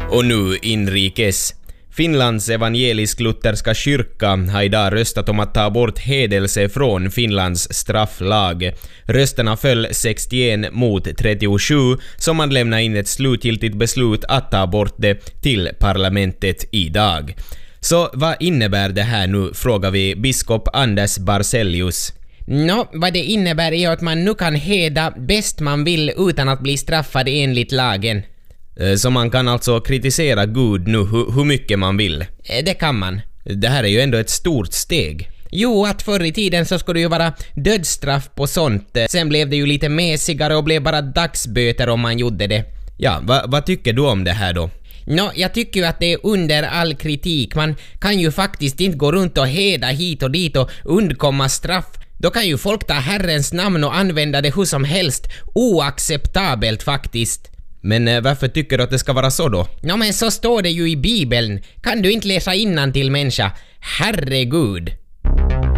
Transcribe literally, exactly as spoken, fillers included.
Och nu inrikes. Finlands evangelisk-lutherska kyrka har idag röstat om att ta bort hedelse från Finlands strafflag. Rösterna föll sextioen mot trettiosju, som man lämnar in ett slutgiltigt beslut att ta bort det till parlamentet idag. Så vad innebär det här nu, frågar vi biskop Anders Barselius. Nå, vad det innebär är att man nu kan heda bäst man vill utan att bli straffad enligt lagen. Så man kan alltså kritisera Gud nu hur, hur mycket man vill? Det kan man. Det här är ju ändå ett stort steg. Jo, att förr i tiden så skulle det ju vara dödsstraff på sånt. Sen blev det ju lite mesigare och blev bara dagsböter om man gjorde det. Ja, va, vad tycker du om det här då? Nå, jag tycker ju att det är under all kritik. Man kan ju faktiskt inte gå runt och heda hit och dit och undkomma straff. Då kan ju folk ta Herrens namn och använda det hur som helst. Oacceptabelt faktiskt. Men eh, varför tycker du att det ska vara så då? Nå, men så står det ju i Bibeln. Kan du inte läsa innantill, människa? Herregud.